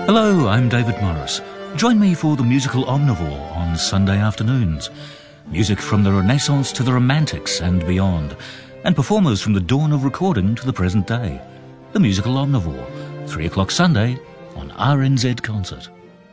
Hello, I'm David Morris. Join me for the musical Omnivore on Sunday afternoons. Music from the Renaissance to the Romantics and beyond, and performers from the dawn of recording to the present day. The musical Omnivore, 3 o'clock Sunday on RNZ Concert.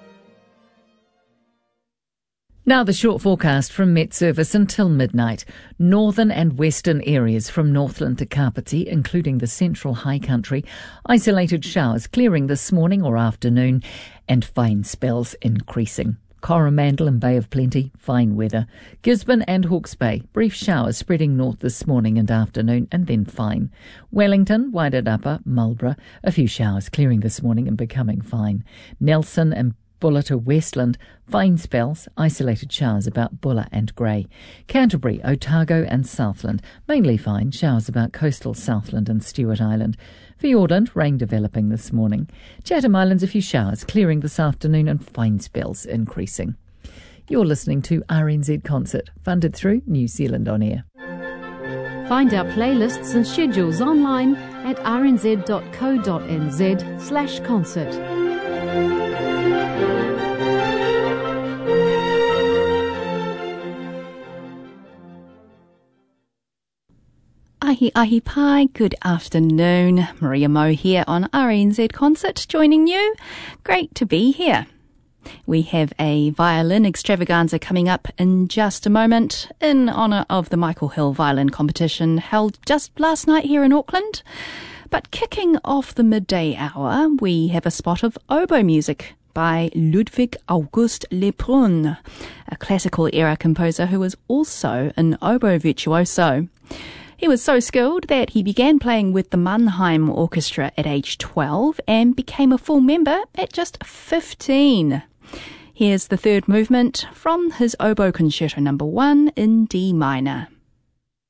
Now the short forecast from Met Service until midnight. Northern and western areas from Northland to Kapiti, including the central high country. Isolated showers clearing this morning or afternoon, and fine spells increasing. Coromandel and Bay of Plenty, fine weather. Gisborne and Hawke's Bay, brief showers spreading north this morning and afternoon, and then fine. Wellington, Wairarapa, Marlborough, a few showers clearing this morning and becoming fine. Nelson and Bulla to Westland, fine spells, isolated showers about Bulla and Grey. Canterbury, Otago and Southland, mainly fine, showers about coastal Southland and Stewart Island. Fiordland, rain developing this morning. Chatham Islands, a few showers clearing this afternoon and fine spells increasing. You're listening to RNZ Concert, funded through New Zealand On Air. Find our playlists and schedules online at rnz.co.nz/concert. Ahi ahi pai, good afternoon. Maria Mo here on RNZ Concert, joining you. Great to be here. We have a violin extravaganza coming up in just a moment in honour of the Michael Hill Violin Competition held just last night here in Auckland. But kicking off the midday hour, we have a spot of oboe music by Ludwig August Lebrun, a classical era composer who was also an oboe virtuoso. He was so skilled that he began playing with the Mannheim Orchestra at age 12 and became a full member at just 15. Here's the third movement from his Oboe Concerto No. 1 in D minor.